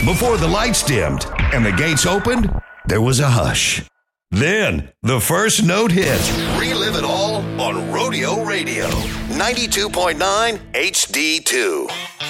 Before the lights dimmed and the gates opened, there was a hush. Then the first note hit. Relive it all on Rodeo Radio. 92.9 HD2.